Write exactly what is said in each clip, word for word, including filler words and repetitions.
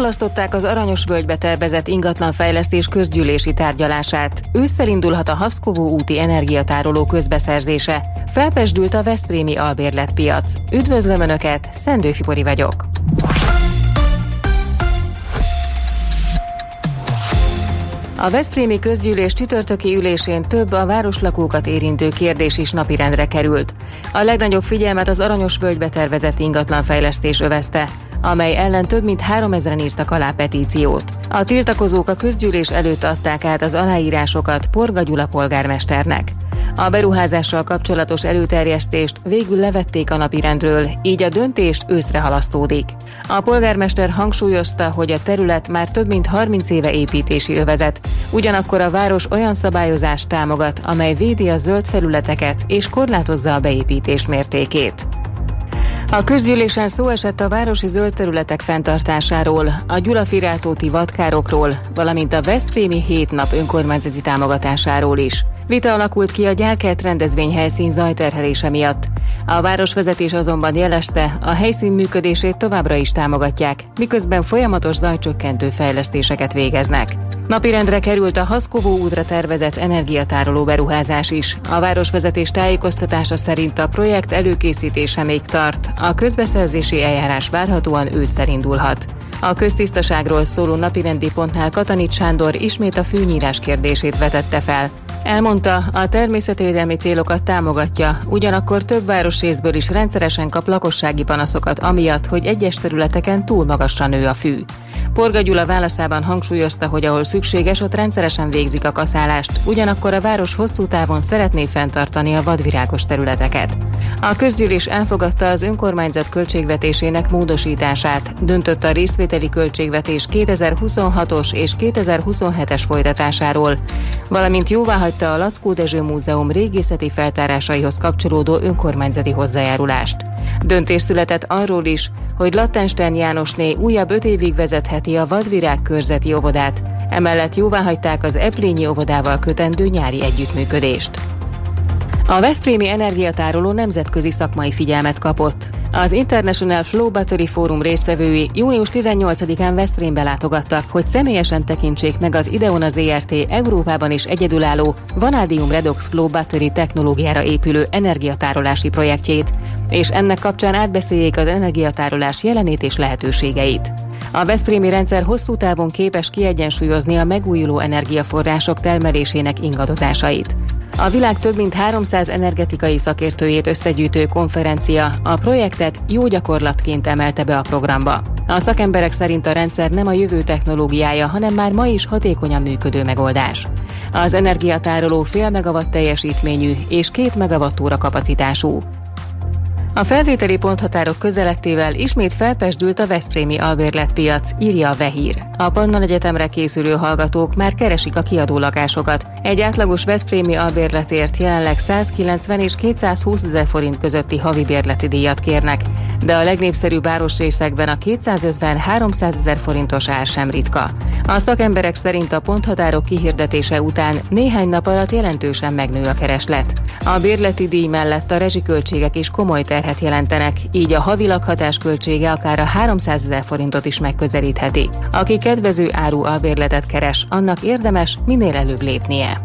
Elhalasztották az Aranyosvölgybe tervezett ingatlanfejlesztés közgyűlési tárgyalását. Ősszel indulhat a Haszkovó úti energiatároló közbeszerzése. Felpezsdült a veszprémi albérletpiac. Üdvözlöm Önöket, Szendő Fibori vagyok. A veszprémi közgyűlés csütörtöki ülésén több a városlakókat érintő kérdés is napirendre került. A legnagyobb figyelmet az Aranyosvölgybe tervezett ingatlanfejlesztés övezte, amely ellen több mint háromezren írtak alá petíciót. A tiltakozók a közgyűlés előtt adták át az aláírásokat Porga Gyula polgármesternek. A beruházással kapcsolatos előterjesztést végül levették a napirendről, így a döntés őszre halasztódik. A polgármester hangsúlyozta, hogy a terület már több mint harminc éve építési övezet, ugyanakkor a város olyan szabályozást támogat, amely védi a zöld felületeket és korlátozza a beépítés mértékét. A közgyűlésen szó esett a városi zöld területek fenntartásáról, a Gyulafiráltóti vadkárokról, valamint a veszprémi hét nap önkormányzati támogatásáról is. Vita alakult ki a Gyárkert rendezvényhelyszín zajterhelése miatt. A városvezetés azonban jelezte, a helyszín működését továbbra is támogatják, miközben folyamatos zajcsökkentő fejlesztéseket végeznek. Napirendre került a Haszkovó útra tervezett energiatároló beruházás is. A városvezetés tájékoztatása szerint a projekt előkészítése még tart, a közbeszerzési eljárás várhatóan ősszel indulhat. A köztisztaságról szóló napirendi pontnál Katanics Sándor ismét a fűnyírás kérdését vetette fel. Elmondta, a természetvédelmi célokat támogatja, ugyanakkor több városrészből is rendszeresen kap lakossági panaszokat amiatt, hogy egyes területeken túl magasra nő a fű. Porga Gyula válaszában hangsúlyozta, hogy ahol szükséges, ott rendszeresen végzik a kaszálást, ugyanakkor a város hosszú távon szeretné fenntartani a vadvirágos területeket. A közgyűlés elfogadta az önkormányzat költségvetésének módosítását, döntött a részvételi költségvetés kétezer-huszonhatos és kétezer-huszonhetes folytatásáról, valamint jóváhagyta a Lackó Dezső Múzeum régészeti feltárásaihoz kapcsolódó önkormányzati hozzájárulást. Döntés született arról is, hogy Lattenstern Jánosné újabb öt évig vezetheti a vadvirág körzeti óvodát, emellett jóváhagyták az Eplényi óvodával kötendő nyári együttműködést. A veszprémi energiatároló nemzetközi szakmai figyelmet kapott. Az International Flow Battery Forum résztvevői június tizennyolcadikán Veszprémbe látogattak, hogy személyesen tekintsék meg az Ideona zé er té Európában is egyedülálló Vanadium Redox Flow Battery technológiára épülő energiatárolási projektjét, és ennek kapcsán átbeszéljék az energiatárolás jelenét és lehetőségeit. A veszprémi rendszer hosszú távon képes kiegyensúlyozni a megújuló energiaforrások termelésének ingadozásait. A világ több mint háromszáz energetikai szakértőjét összegyűjtő konferencia a projektet jó gyakorlatként emelte be a programba. A szakemberek szerint a rendszer nem a jövő technológiája, hanem már ma is hatékonyan működő megoldás. Az energiatároló fél megawatt teljesítményű és két megawattóra kapacitású. A felvételi ponthatárok közelettével ismét felpezsdült a veszprémi albérletpiac, írja a Vehír. A Pannon Egyetemre készülő hallgatók már keresik a kiadó lakásokat. Egy átlagos veszprémi albérletért jelenleg százkilencven és kétszázhúsz ezer forint közötti havi bérleti díjat kérnek, de a legnépszerűbb városrészekben a kétszázötven-háromszáz ezer forintos ár sem ritka. A szakemberek szerint a ponthatárok kihirdetése után néhány nap alatt jelentősen megnő a kereslet. A bérleti díj mellett a rezsiköltségek is komoly terhet jelentenek, így a havi lakhatás költsége akár a háromszáz ezer forintot is megközelítheti. Aki kedvező áru albérletet keres, annak érdemes minél előbb lépnie.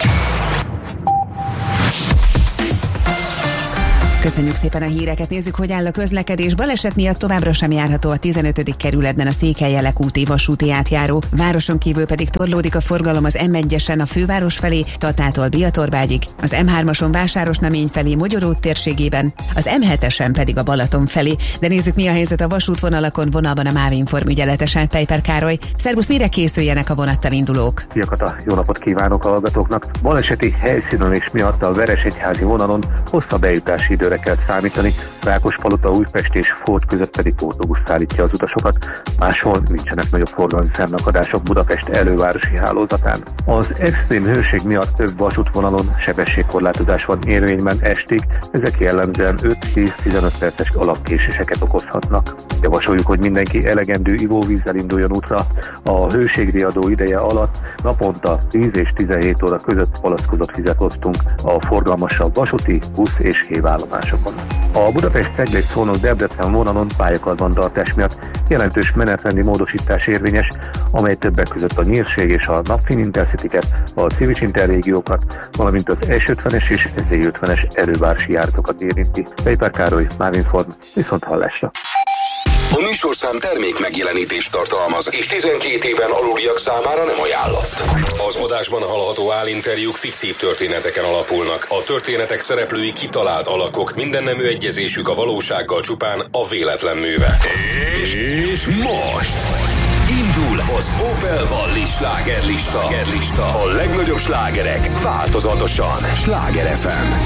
Köszönjük szépen a híreket, nézzük, hogy áll a közlekedés. Baleset miatt továbbra sem járható a tizenötödik kerületben a Székelyjelek úti vasúti átjáró. Városon kívül pedig torlódik a forgalom az em egyesen a főváros felé, Tatától Biatorbágyig, az em hármason Vásárosnamény felé Mogyoró térségében, az em hetesen pedig a Balaton felé. De nézzük, mi a helyzet a vasútvonalakon, vonalban a Mávinform ügyeletesen Pejper Károly. Szerbusz, mire készüljenek a vonattal indulók? Jakata, jó napot kívánok a hallgatóknak! Baleseti helyszínen és miatt a Veresegyházi vonalon hosszabb eljutási időre kell számítani, Rákospalota, Újpest és Fót között pedig pótbusz szállítja az utasokat, máshol nincsenek nagyobb forgalmi fennakadások Budapest elővárosi hálózatán. Az extrém hőség miatt több vasútvonalon sebességkorlátozás van érvényben estig, ezek jellemzően öt-tíz-tizenöt perces alapkéséseket okozhatnak. Javasoljuk, hogy mindenki elegendő ivóvízzel induljon útra. A hőségriadó ideje alatt naponta tíz és tizenhét óra között palackozott vizet osztunk a forgalmasabb vasúti, busz és hévállomás. állomásokon. A Budapest-Cegléd-Szolnok-Debrecen vonalon pályakarbantartás miatt jelentős menetrendi módosítás érvényes, amely többek között a Nyírség és a Napfin Intercityket, a Civics Interrégiókat, valamint az es ötvenes és es zé ötvenes erővárosi járatokat érinti. Vejper Károly, Mávinform, viszont hallásra. A műsorszám termék megjelenítést tartalmaz, és tizenkét éven aluliak számára nem ajánlott. Az adásban hallható állinterjúk fiktív történeteken alapulnak. A történetek szereplői kitalált alakok, mindennemű egyezésük a valósággal csupán a véletlen műve. És most indul az Opel Valli slágerlista. A legnagyobb slágerek változatosan. Sláger ef em.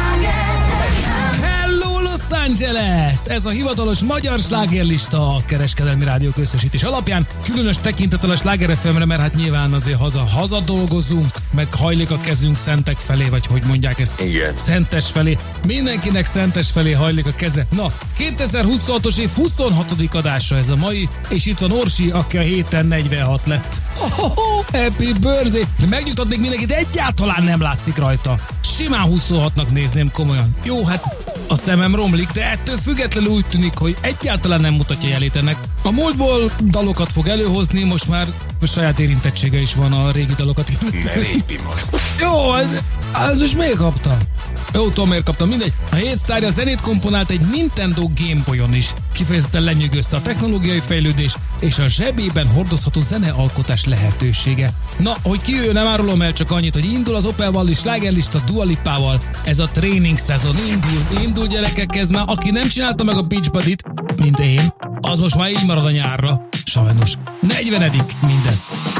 Los Angeles! Ez a hivatalos magyar slágerlista a Kereskedelmi Rádiók összesítés alapján. Különös tekintettel a Sláger ef em-re, mert hát nyilván azért haza, haza dolgozunk, meg hajlik a kezünk szentek felé, vagy hogy mondják ezt? Igen. Szentes felé. Mindenkinek szentes felé hajlik a keze. Na, kétezer-huszonhatos év huszonhatodik adása ez a mai, és itt van Orsi, aki a héten negyvenhat lett. Oh, happy birthday! Megnyugtatnék mindenkit, egyáltalán nem látszik rajta. Simán huszonhatnak nézném, komolyan. Jó, hát a szemem romlik, de ettől függetlenül úgy tűnik, hogy egyáltalán nem mutatja jelét ennek. A múltból dalokat fog előhozni, most már a saját érintettsége is van a régi dalokat. Ne lépj most. Jó, az, az most miért kaptam? Jó, tudom, miért kaptam, mindegy. A hét sztárja zenét komponált egy Nintendo Game Boy-on is. Kifejezetten lenyűgözte a technológiai fejlődés és a zsebében hordozható zenealkotás lehetősége. Na, hogy ki ő, nem árulom el, csak annyit, hogy indul az Opel Valli slágerlista Dua Lipával. Ez a tréning szezon indul, indul gyerekek, ez már aki nem csinálta meg a Beach Buddy-t, mint én, az most már így marad a nyárra. Sajnos. negyvenedik mindez.